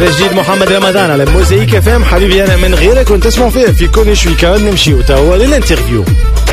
جديد محمد رمضان على موزايك FM. حبيبي انا من غيرك كنت تسمع فيه في كورنيش ويكاند. نمشيو توا للانترفيو.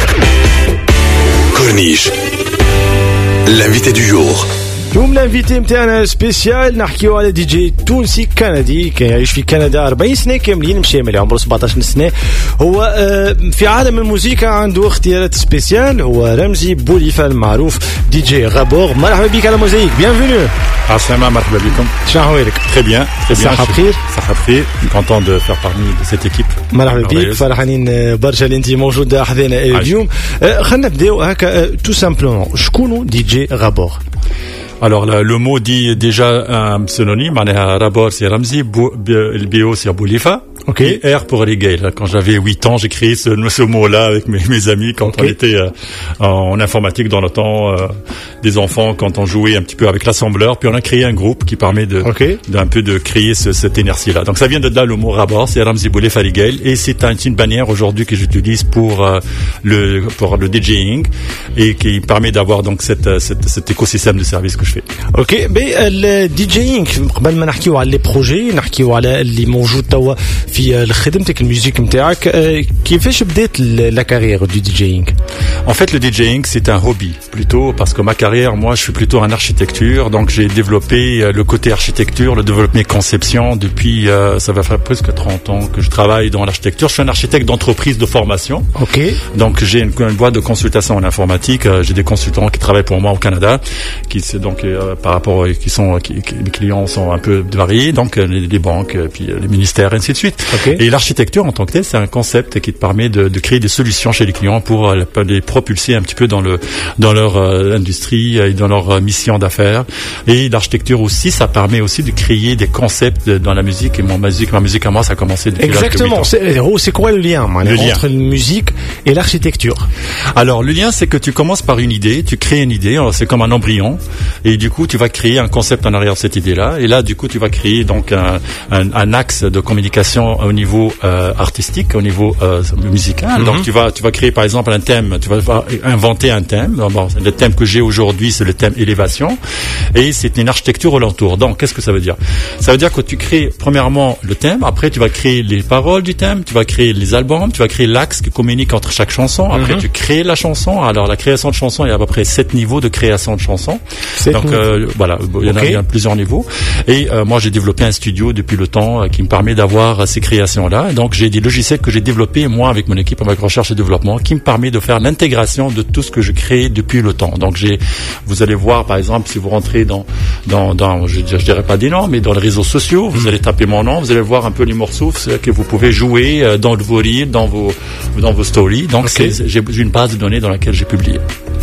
كورنيش l'invité du jour. اليوم الانفيتي نتاعنا سبيسيال نحكيو على دي جي تونسي كندي كيعيش في كندا 40 سنه كاملين، مشى من عمره 17 سنه. هو في عالم الموسيقى عنده اختيارات سبيسيال. هو رمزي بوليفا المعروف دي جي غابور. مرحبا بك على موزايك، بيانفينو. عسلامة، مرحبا بكم. شنو احوالك؟ Très bien. صحة بخير. صحة بخير. content de faire partie de cette équipe. مرحبا بك، فرحانين برشا اللي انت موجود حذانا اليوم. خلينا نبداو هكا تو سامبلومون. شكون دي جي غابور؟ Alors le mot dit déjà un pseudonyme. Rabor c'est Ramzi, le bio c'est Boulifa. Ok. Et R pour Regail. Quand j'avais 8 ans, j'ai créé ce mot-là avec mes amis quand on était en informatique dans le temps des enfants, quand on jouait un petit peu avec l'assembleur. Puis on a créé un groupe qui permet d'un peu de créer cette énergie-là. Donc ça vient de là le mot Rabor, c'est Ramzi Boulifa Regail. Et c'est une bannière aujourd'hui que j'utilise pour le DJing et qui permet d'avoir donc cet écosystème de services que je fais. اوكي بي الدي جيينغ. قبل ما نحكيو على لي بروجي نحكيو على اللي موجود توا في خدمتك الموسيقى نتاعك. كيفاش بدات لا كارير دو دي جيينغ؟ En fait, le DJing, c'est un hobby, plutôt, parce que ma carrière, moi, je suis plutôt en architecture, donc j'ai développé le côté architecture, le développement conception, depuis, ça va faire presque 30 ans que je travaille dans l'architecture. Je suis un architecte d'entreprise de formation. Ok. Donc, j'ai une boîte de consultation en informatique, j'ai des consultants qui travaillent pour moi au Canada, par rapport, les clients sont un peu variés, donc, les banques, puis les ministères, ainsi de suite. Okay. Et l'architecture, en tant que telle, c'est un concept qui te permet de créer des solutions chez les clients pour les propulser un petit peu dans leur industrie et dans leur mission d'affaires. Et l'architecture aussi, ça permet aussi de créer des concepts dans la musique. Et ma musique à moi, ça a commencé depuis Exactement. C'est quoi le lien entre la musique et l'architecture? Alors, le lien, c'est que tu commences par une idée, tu crées une idée. Alors, c'est comme un embryon. Et du coup, tu vas créer un concept en arrière de cette idée-là. Et là, du coup, tu vas créer donc un axe de communication au niveau artistique, au niveau musical. Donc, tu vas créer, par exemple, un thème. Tu vas inventer un thème. Bon, le thème que j'ai aujourd'hui, c'est le thème élévation. Et c'est une architecture alentour. Donc, qu'est-ce que ça veut dire? Ça veut dire que tu crées, premièrement, le thème. Après, tu vas créer les paroles du thème. Tu vas créer les albums. Tu vas créer l'axe qui communique entre chaque chanson. Après, tu crées la chanson. Alors, la création de chanson, il y a à peu près 7 niveaux de création de chansons. Donc, voilà, il y a plusieurs niveaux. Et moi, j'ai développé un studio depuis le temps qui me permet d'avoir ces créations-là. Donc, j'ai des logiciels que j'ai développés, moi, avec mon équipe, avec recherche et développement, qui me permet de faire l'intégration de tout ce que je crée depuis le temps. Donc, vous allez voir, par exemple, si vous rentrez dans je dirais pas des noms, mais dans les réseaux sociaux, vous allez taper mon nom, vous allez voir un peu les morceaux que vous pouvez jouer dans vos reels, dans vos stories. Donc, j'ai une base de données dans laquelle j'ai publié.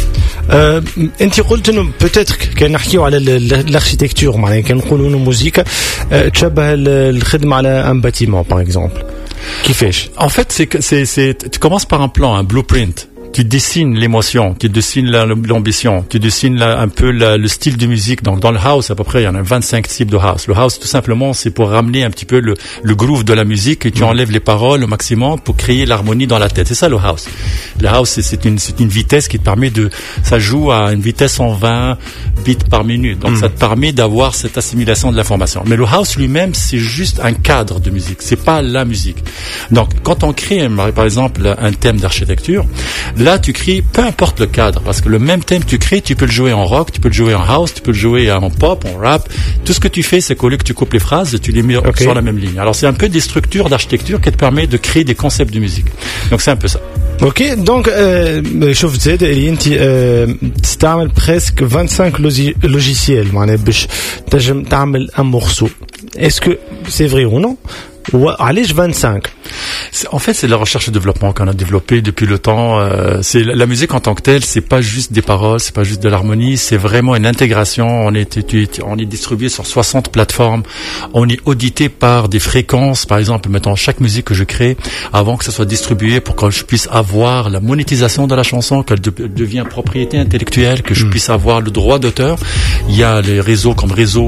انت قلت انه بتاتر كان نحكيو على الاركيتكتور، معناها كان نقولوا انه موسيقى تشبه الخدمه على ان باتيمون باغ اكزومبل. كيفاش؟ En fait, tu commences par un plan, un blueprint. Tu dessines l'émotion, tu dessines l'ambition, tu dessines un peu le style de musique. Donc dans le house, à peu près, il y en a 25 types de house. Le house, tout simplement, c'est pour ramener un petit peu le groove de la musique et tu enlèves les paroles au maximum pour créer l'harmonie dans la tête. C'est ça le house. Le house, c'est une vitesse qui te permet ça joue à une vitesse en 20 bits par minute. Donc ça te permet d'avoir cette assimilation de l'information. Mais le house lui-même, c'est juste un cadre de musique. C'est pas la musique. Donc quand on crée, par exemple, un thème d'architecture, là, tu crées, peu importe le cadre, parce que le même thème tu crées, tu peux le jouer en rock, tu peux le jouer en house, tu peux le jouer en pop, en rap. Tout ce que tu fais, c'est qu'au lieu que tu coupes les phrases, tu les mets sur la même ligne. Alors, c'est un peu des structures d'architecture qui te permettent de créer des concepts de musique. Donc, c'est un peu ça. Ok, donc, شوف زاد اللي انت تستعمل presque 25 logiciels معناها باش تنجم تعمل un morceau. Est-ce que c'est vrai ou non? علاش 25؟ En fait, c'est la recherche et développement qu'on a développé depuis le temps. C'est la musique en tant que telle, c'est pas juste des paroles, c'est pas juste de l'harmonie, c'est vraiment une intégration. On est distribué sur 60 plateformes. On est audité par des fréquences. Par exemple, maintenant, chaque musique que je crée, avant que ça soit distribué, pour que je puisse avoir la monétisation de la chanson, qu'elle devienne propriété intellectuelle, que je puisse avoir le droit d'auteur. Il y a les réseaux comme réseau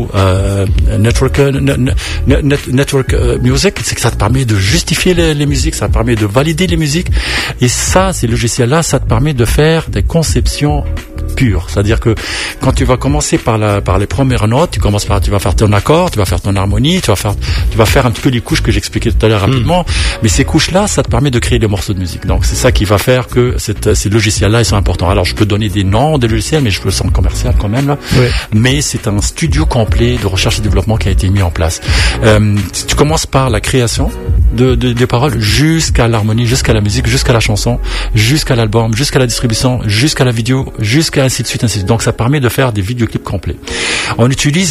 network music, c'est que ça te permet de justifier les musiques, ça permet de valider les musiques. Et ça, ces logiciels-là, ça te permet de faire des conceptions pure. C'est-à-dire que quand tu vas commencer par les premières notes, tu vas faire ton accord, tu vas faire ton harmonie, tu vas faire un petit peu les couches que j'expliquais tout à l'heure rapidement. Mais ces couches-là, ça te permet de créer des morceaux de musique. Donc c'est ça qui va faire que ces logiciels-là, ils sont importants. Alors je peux donner des noms de logiciels, mais je peux le sens commercial quand même là. Oui. Mais c'est un studio complet de recherche et développement qui a été mis en place. Tu commences par la création des paroles jusqu'à l'harmonie, jusqu'à la musique, jusqu'à la chanson, jusqu'à l'album, jusqu'à la distribution, jusqu'à la vidéo, jusqu'à ainsi de suite, ainsi de suite. Donc ça permet de faire des vidéoclips complets. On utilise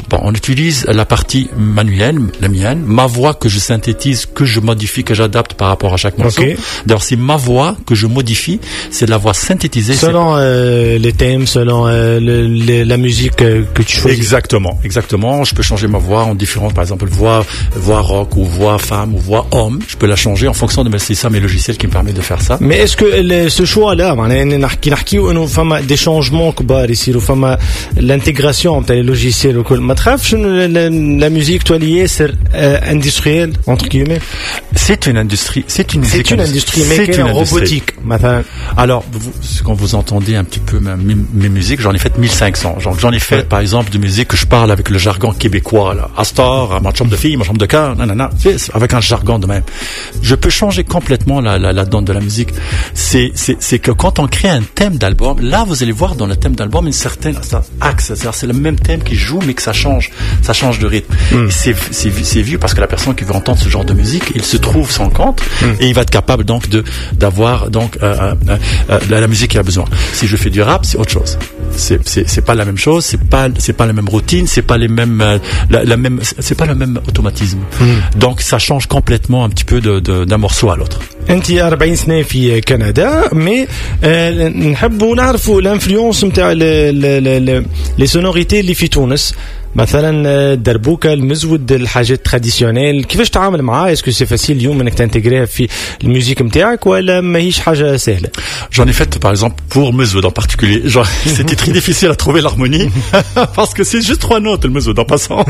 la partie manuelle, la mienne, ma voix que je synthétise, que je modifie, que j'adapte par rapport à chaque morceau. Okay. D'ailleurs, c'est ma voix que je modifie, c'est de la voix synthétisée. Selon les thèmes, selon la musique que tu choisis. Exactement. Je peux changer ma voix en différentes, par exemple, voix rock ou voix femme ou voix homme. Je peux la changer en fonction de c'est ça mes logiciels qui me permettent de faire ça. Mais est-ce que ce choix-là, نحكيو فما des changements كبار يصيروا فما l'intégration تاع les logiciels وكل ما تخافش la musique toi liée c'est industrielle entre guillemets. C'est une industrie, mais qui est robotique مثلا. Alors quand vous entendez un petit peu mes musiques, j'en ai fait 1500. J'en ai fait par exemple de musique que je parle avec le jargon québécois là. Astor, ma chambre de fille, ma chambre de cœur, avec un jargon de même. Je peux changer complètement la donne de la musique. C'est que quand on crée un thème d'album, là vous allez voir dans le thème d'album une certaine axe, c'est-à-dire c'est le même thème qui joue mais que ça change de rythme. C'est vieux parce que la personne qui veut entendre ce genre de musique, il se trouve son compte et il va être capable donc d'avoir donc la musique qu'il a besoin. Si je fais du rap, c'est autre chose. C'est pas la même chose, c'est pas la même routine, c'est pas les mêmes c'est pas le même automatisme. Donc ça change complètement un petit peu d'un morceau à l'autre. انت 40 سنه في كندا مي نحبوا نعرفوا الانفلونس نتاع لي سونوريتي اللي في تونس مثلا الدربوكه المزود الحاجات تراديسيونيل كيفاش تعامل معاه اسكو سي فاسيل اليوم انك تانتيغريها في الموسيقى نتاعك ولا ماهيش حاجه سهله J'en ai fait par exemple pour Mezwoud en particulier. C'était très difficile à trouver l'harmonie parce que c'est juste 3 notes le Mezwoud en passant.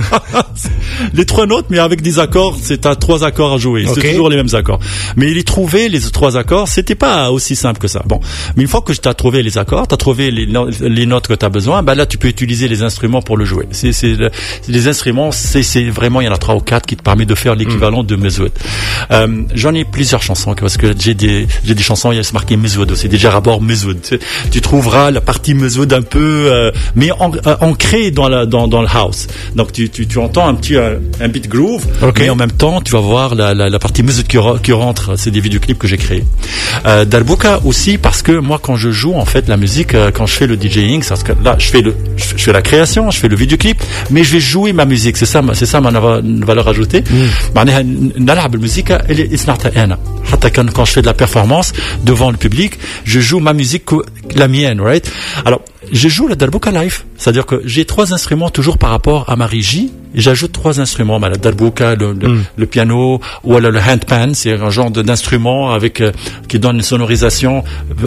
Les 3 notes mais avec des accords, c'est à 3 accords à jouer, c'est toujours les mêmes accords. Mais il trouver les 3 accords, c'était pas aussi simple que ça. Bon, mais une fois que tu as trouvé les accords, tu as trouvé les notes que tu as besoin, là tu peux utiliser les instruments pour le jouer. Les instruments, c'est vraiment, il y en a 3 ou 4 qui te permettent de faire l'équivalent de Mezwoud. J'en ai plusieurs chansons parce que j'ai des chansons, il y a marqué Mezwoud aussi, déjà à bord Mezwoud. Tu trouveras la partie Mezwoud un peu mais ancrée dans le house. Donc tu entends un beat groove, mais en même temps, tu vas voir la partie Mezwoud qui rentre, c'est des vidéoclips que j'ai créés. Darbuka aussi parce que moi quand je joue en fait la musique, quand je fais le DJing, parce que là je fais la création, je fais le vidéoclip, mais je vais jouer ma musique, c'est ça ma valeur ajoutée. معناها نلعب الموسيقى اللي صنعتها انا حتى quand je fais de la performance devant le public, je joue ma musique la mienne, right? Alors je joue la darbuka live, c'est-à-dire que j'ai 3 instruments toujours par rapport à ma régie et j'ajoute 3 instruments, la darbuka, le piano ou le handpan, c'est un genre d'instrument avec qui donne une sonorisation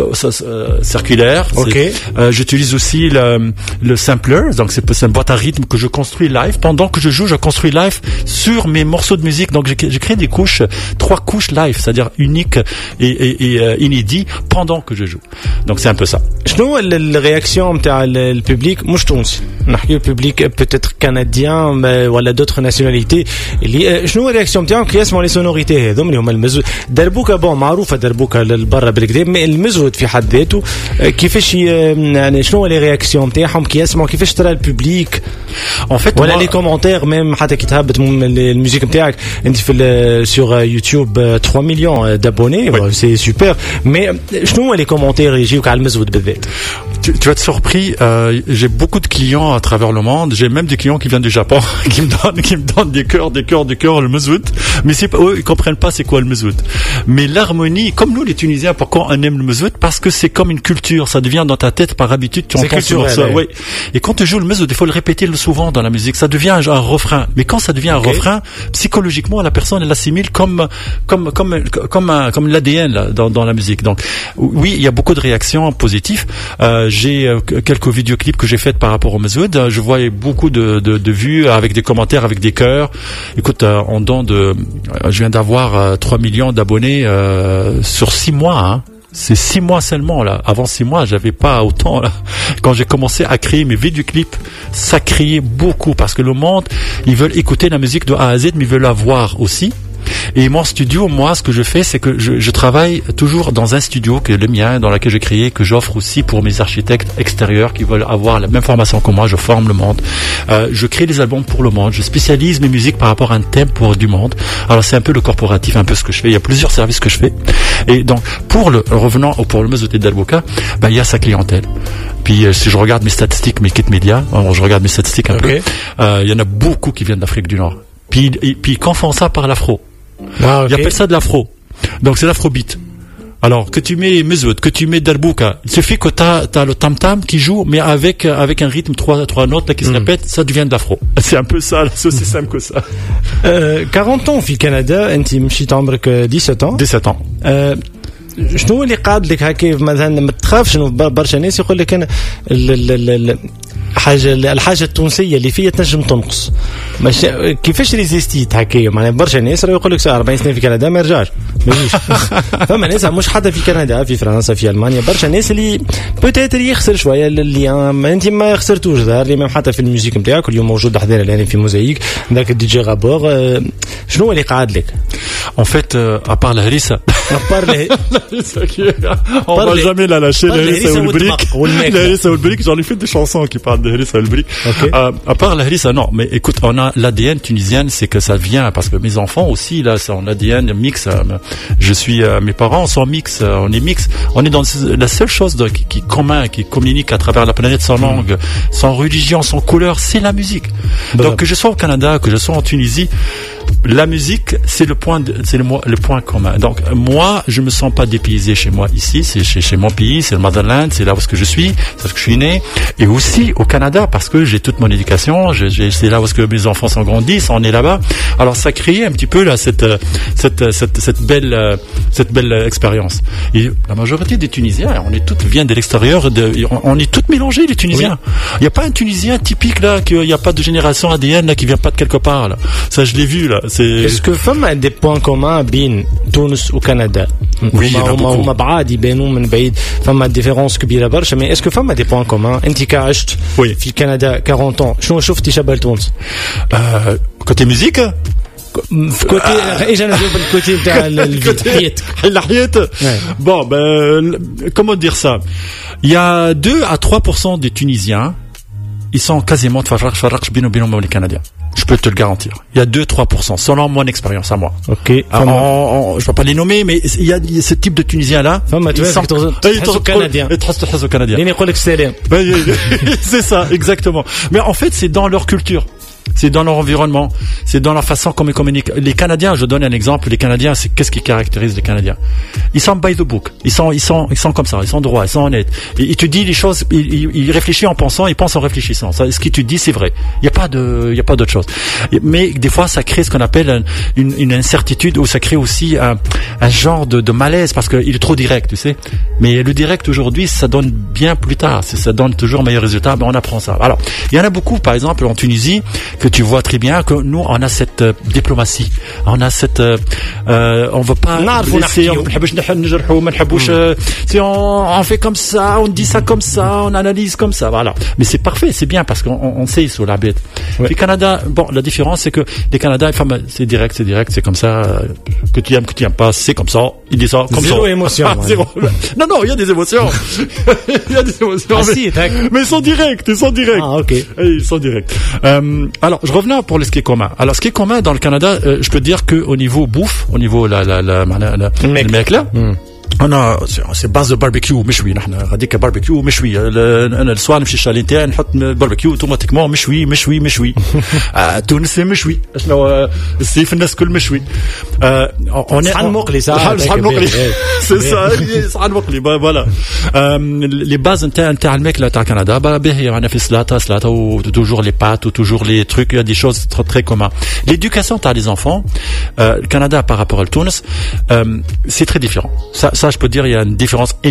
circulaire. J'utilise aussi le sampler, donc c'est une boîte à rythme que je construis live. Pendant que je joue, je construis live sur mes morceaux de musique. Donc je crée des couches, 3 couches live, c'est-à-dire uniques et inédits pendant que je joue. Donc c'est un peu ça. شنو الرياكسيون نتاع الببليك مش تونسي نحكي الببليك بيتيتر كنديان ولا دوتر ناسيوناليتي اللي شنو الرياكسيون نتاعهم كي يسمعوا لي سونوريتي هذوم اللي هما المزود دربوكا بون معروفه دربوكا للبرا بالكدا مي المزود في حد ذاته كيفاش يعني شنو لي رياكسيون نتاعهم كي يسمعوا كيفاش ترى الببليك en fait ولا لي كومونتير ميم حتى كي تهبط الموسيقى نتاعك انت في سور يوتيوب 3 مليون دابوني سي سوبر مي شنو لي كومونتير يجيوك على المزود بالذات Tu vas être surpris, j'ai beaucoup de clients à travers le monde, j'ai même des clients qui viennent du Japon qui me donnent des cœurs le mezwoud, mais eux ils comprennent pas c'est quoi le mezwoud. Mais l'harmonie, comme nous les Tunisiens, pourquoi on aime le mezwoud? Parce que c'est comme une culture, ça devient dans ta tête par habitude, tu entends ce morceau. Oui. Et quand tu joues le mezwoud, il faut le répéter souvent dans la musique, ça devient un refrain. Mais quand ça devient un refrain, psychologiquement la personne elle l'assimile comme l'ADN là, dans la musique. Donc oui, il y a beaucoup de réactions positives. J'ai quelques vidéoclips que j'ai faites par rapport au mezwoud. Je voyais beaucoup de vues avec des commentaires, avec des cœurs. Écoute, je viens d'avoir 3 millions d'abonnés sur 6 mois. Hein. C'est 6 mois seulement, là. Avant 6 mois, j'avais pas autant, là. Quand j'ai commencé à créer mes vidéoclips, ça criait beaucoup parce que le monde, ils veulent écouter la musique de A à Z, mais ils veulent la voir aussi. Et mon studio, moi, ce que je fais, c'est que je travaille toujours dans un studio qui est le mien, dans lequel j'ai créé, que j'offre aussi pour mes architectes extérieurs qui veulent avoir la même formation que moi. Je forme le monde. Je crée des albums pour le monde. Je spécialise mes musiques par rapport à un thème pour du monde. Alors c'est un peu le corporatif, un peu ce que je fais. Il y a plusieurs services que je fais. Et donc, pour le Mezzotté d'Alboka, il y a sa clientèle. Puis si je regarde mes statistiques, mes kits médias, je regarde mes statistiques un peu, il y en a beaucoup qui viennent d'Afrique du Nord. Puis ils confondent ça par l'afro. Ils appellent ça de l'afro. Donc c'est l'afrobeat. Alors que tu mets Mezzot, que tu mets Darbouka, il suffit que t'as le tam-tam qui joue, mais avec un rythme 3 notes là qui se répète, ça devient de l'afro. C'est un peu ça, c'est aussi simple que ça. 40 ans في الكندا، انت مشيت عمرك 17 ans. 17 ans. شنو اللي قاد لك هكا مثلا ما تخافش انه برشا ناس يقول لك انا الحاجه التونسيه اللي فيها تنجم تنقص، مش كيفاش ريزيستيت هكايا؟ معناها برشا ناس راه يقول لك 40 سنه في كندا ما يرجعش، ما يجيش. فما ناس مش حتى في كندا، في فرنسا، في المانيا، برشا ناس اللي بوتيتر يخسر شويه اللي انت ما خسرتوش ظهر لي، حتى في الموسيقى نتاعك اليوم موجود حضرنا الان في موزايك ذاك الدي جي غابور. شنو اللي قاعد لك؟ En fait, à part la Harissa, on va jamais la lâcher, la Harissa ou le brick. La Harissa ou le brick, j'en ai fait des chansons qui parlent de Harissa ou le brick. À part la Harissa, non, mais écoute, on a l'ADN tunisienne, c'est que ça vient, parce que mes enfants aussi, là, c'est en ADN mix. Mes parents sont mix, on est mix. On est dans la seule chose qui est commun, qui communique à travers la planète sans langue, sans religion, sans couleur, c'est la musique. Donc que je sois au Canada, que je sois en Tunisie, la musique, c'est le point commun. Donc moi, je me sens pas dépaysé chez moi ici, c'est chez mon pays, c'est le motherland, c'est là où je suis, c'est là où je suis né, et aussi au Canada parce que j'ai toute mon éducation, c'est là où mes enfants sont grandis, on est là-bas. Alors ça crée un petit peu là cette belle expérience. Et la majorité des Tunisiens, viennent de l'extérieur, on est tous mélangés les Tunisiens. Il y a pas un Tunisien typique là, qu'il y a pas de génération ADN là qui vient pas de quelque part là. Ça je l'ai vu là. Est-ce que فما des points communs بين تونس وكندا؟ هما بعاد يبانوا من بعيد، فما ديفيرونس كبيره برشا، مي اسكو فما دي بوين كومان؟ انت كعشت في كندا 40 ans، شنو شفتي شبه تونس؟ كوتي ميوزيك، في كوتي اجا نجاوب الكوتي نتاع حياتك. Bon comment dire ça, il y a 2 à 3% des Tunisiens, ils sont quasiment تفرقش بينهم les Canadiens. Je peux te le garantir. Il y a 2-3%, selon mon expérience à moi. Ok. Je peux pas les nommer, mais il y a ce type de Tunisiens-là. Ils sont canadiens. C'est ça, exactement. Mais en fait, c'est dans leur culture. C'est dans leur environnement, c'est dans la façon comme ils communiquent. Les Canadiens, je donne un exemple, les Canadiens, c'est qu'est-ce qui caractérise les Canadiens? Ils sont by the book. Ils sont comme ça, ils sont droits, ils sont honnêtes. Et tu dis les choses, ils réfléchissent en pensant, ils pensent en réfléchissant. Ça, ce que tu dis, c'est vrai. Il y a pas d'autre chose. Mais des fois, ça crée ce qu'on appelle une incertitude, ou ça crée aussi un genre de malaise parce que il est trop direct, tu sais. Mais le direct aujourd'hui, ça donne bien plus tard, ça donne toujours meilleur résultat, mais on apprend ça. Alors, il y en a beaucoup, par exemple, en Tunisie, que tu vois très bien que nous on a cette diplomatie, on a cette on veut pas laisser, si on fait comme ça, on dit ça comme ça, on analyse comme ça, voilà. Mais c'est parfait, c'est bien parce qu'on sait sur la bête. Le Canada, bon, la différence c'est que les Canadiens, c'est direct, c'est comme ça, que tu aimes pas, c'est comme ça, il dit ça comme zéro ça. Émotion. Zéro. Non, il y a des émotions. Il y a des émotions. Mais ils sont directs. Ah, ok. Ils sont directs. Alors, je reviens pour ce qui est commun. Alors, ce qui est commun dans le Canada, je peux dire que au niveau bouffe, au niveau le mec là, انا سي باز باربيكيو مشوي. نحن غاديك باربيكيو مشوي. انا الصوان نمشي الشالي نتاعي نحط باربيكيو اوتوماتيكمون مشوي. تونس مشوي. شنو الصيف الناس كل مشوي. صحن مقلي صحن مقلي سي سا صحن مقلي فوالا. لي باز نتاع الماكله تاع كندا باهي معنا في سلاطه وتوجور لي بات وتوجور لي تروك. Il y a des choses très communes. L'éducation t'as les enfants, le Canada par rapport à Tunis, c'est très différent. Ça je peux dire, il y a une différence énorme.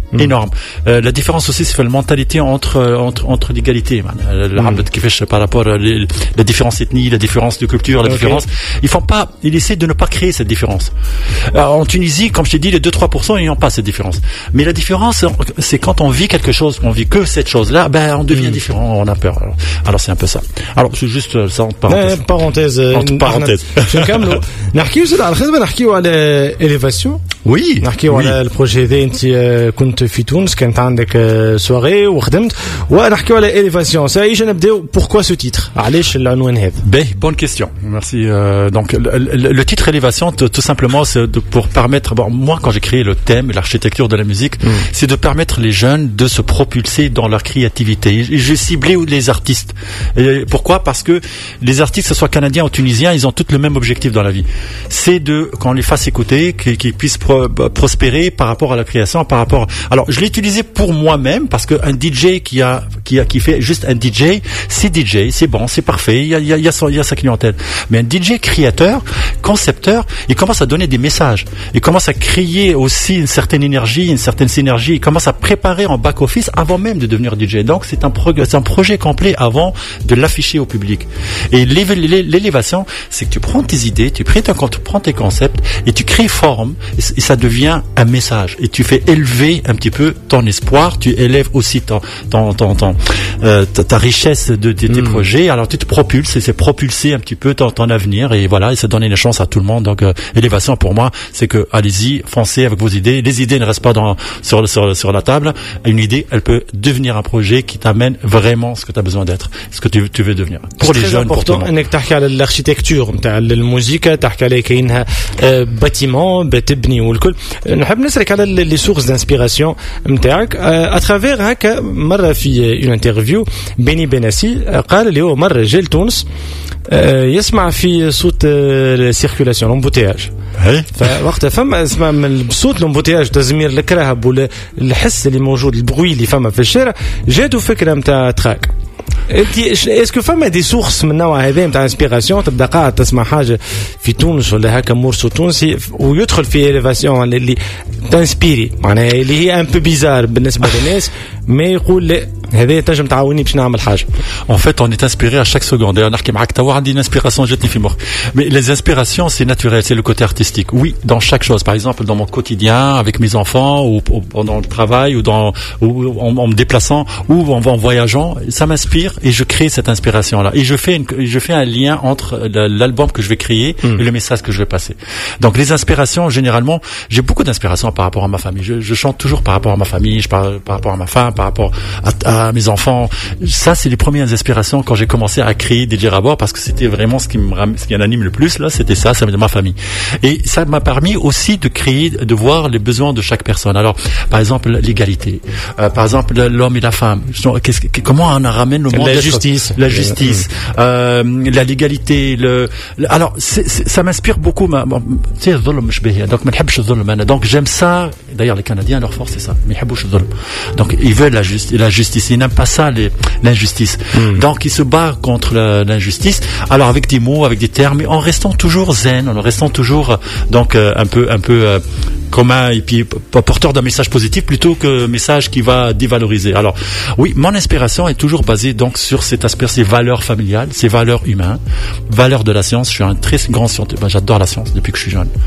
énorme. La différence aussi, c'est la mentalité entre l'égalité. Par rapport à la différence ethnique, la différence de culture, la différence. Ils essaient de ne pas créer cette différence. Alors, en Tunisie, comme je t'ai dit, les 2-3%, ils n'ont pas cette différence. Mais la différence, c'est quand on vit quelque chose, qu'on vit que cette chose-là, on devient différent, on a peur. Alors c'est un peu ça. Alors, c'est juste ça, parenthèse. parenthèse. نحكيو على الخدمة نحكيو على إليفاسيون نحكيو على البروجي هذا أنت كنت في تونس كانت عندك سواري وخدمت ونحكيو على إليفاسيون سايش نبداو pourquoi ce titre علاش العنوان هذا bonne question merci donc le titre Élévation tout simplement c'est pour permettre moi quand j'ai créé le thème l'architecture de la musique c'est de permettre les jeunes de se propulser dans leur créativité et j'ai ciblé les artistes et pourquoi parce que les artistes que ce soit canadiens ou tunisiens ils ont tous le même objectif dans la vie c'est qu'on les fasse écouter qu'ils puissent prospérer par rapport à la création alors je l'ai utilisé pour moi-même parce que un DJ qui fait juste un DJ c'est bon c'est parfait il y a sa clientèle mais un DJ créateur concepteur il commence à donner des messages il commence à créer aussi une certaine énergie une certaine synergie il commence à préparer en back office avant même de devenir DJ donc c'est un projet complet avant de l'afficher au public et l'élévation c'est que tu prends tes idées tu prends tes concepts et tu crées forme et ça devient un message et tu fais élever un petit peu ton espoir tu élèves aussi ta richesse de tes projets alors tu te propulses et c'est propulser un petit peu ton avenir et voilà et ça donne une chance à tout le monde donc élévation pour moi c'est que allez-y foncez avec vos idées les idées ne restent pas sur la table une idée elle peut devenir un projet qui t'amène vraiment ce que tu as besoin d'être ce que tu veux devenir pour les jeunes pour tout le monde انك تحكي على الاركيتكتور نتاع الموسيقى تحكي على كاينها باتيمون بتبني والكل نحب نسالك على لي سورس دانسبيراسيون نتاعك اترافير هكا مره في اون انترفيو بيني بناسي قال اللي هو مره جا لتونس يسمع في صوت السيركولاسيون لومبوتياج فوقتها فما اسمع من صوت لومبوتياج تزمير الكرهب ولا الحس اللي موجود البغوي اللي فما في الشارع جاتو فكره نتاع تراك انت اسكو فما دي سورس من النوع هذا نتاع انسبيراسيون تبدا قاعد تسمع حاجه في تونس ولا هكا مورسو تونسي ويدخل في اليفاسيون اللي تنسبيري معناها اللي هي ان بو بيزار بالنسبه للناس ما يقول لا هذا تنجم تعاوني باش نعمل حاجه en fait on est inspiré à chaque seconde et نحكي معك توا عندي une inspiration جاتني في مخ mais les inspirations c'est naturel c'est le côté artistique oui dans chaque chose par exemple dans mon quotidien avec mes enfants ou pendant le travail ou en me déplaçant ou en voyageant ça m'inspire et je crée cette inspiration là et je fais un lien entre l'album que je vais créer et le message que je vais passer donc les inspirations généralement j'ai beaucoup d'inspiration par rapport à ma famille je chante toujours par rapport à ma famille je parle par rapport à ma femme par rapport à mes enfants ça c'est les premières inspirations quand j'ai commencé à créer DJ Rabor parce que c'était vraiment ce qui m'anime le plus là c'était ça veut dire ma famille et ça m'a permis aussi de créer de voir les besoins de chaque personne alors par exemple l'égalité par exemple l'homme et la femme comment on ramène le monde la justice la légalité alors ça m'inspire beaucoup tu sais الظلم مش باهي donc ما نحبش الظلم انا donc j'aime ça d'ailleurs les Canadiens leur force c'est ça ما يحبوش الظلم donc ils veulent la justice ils n'aiment pas ça l'injustice donc ils se battent contre l'injustice alors avec des mots avec des termes mais en restant toujours zen en restant toujours donc un peu commun et puis porteur d'un message positif plutôt que message qui va dévaloriser alors oui mon inspiration est toujours basée donc sur cet aspect ces valeurs familiales ces valeurs humaines valeurs de la science je suis un très grand scientifique j'adore la science depuis que je suis jeune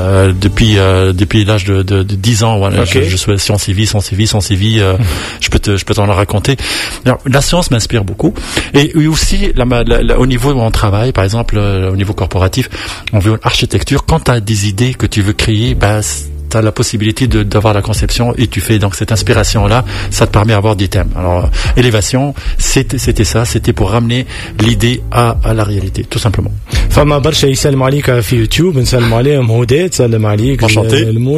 depuis l'âge de 10 ans voilà, je suis science et vie je peux t'en raconter alors, la science m'inspire beaucoup et aussi au niveau où on travaille par exemple au niveau corporatif on veut architecture quand tu as des idées que tu veux créer tu as la possibilité d'avoir la conception et tu fais donc cette inspiration là ça te permet d'avoir des thèmes alors élévation c'était pour ramener l'idée à la réalité tout simplement فما برشا يسلموا عليك في يوتيوب نسلموا عليهم هدى تسلم عليك enchanté